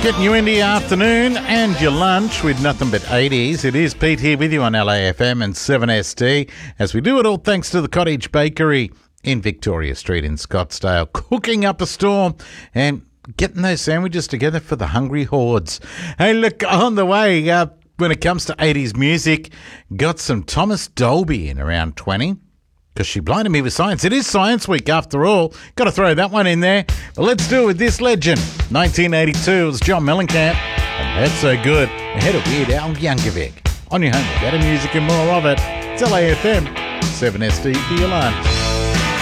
Getting you into your afternoon and your lunch with nothing but 80s. It is Pete here with you on LAFM and 7SD as we do it all thanks to the Cottage Bakery in Victoria Street in Scottsdale. Cooking up a storm and getting those sandwiches together for the hungry hordes. Hey, look, on the way, when it comes to 80s music, got some Thomas Dolby in around 20. Because she blinded me with science. It is Science Week after all. Got to throw that one in there. But let's do it with this legend. 1982, it was John Mellencamp. And That's So Good. Ahead of Weird Al Yankovic. On your home with better music and more of it. It's LAFM. 7SD for your lunch.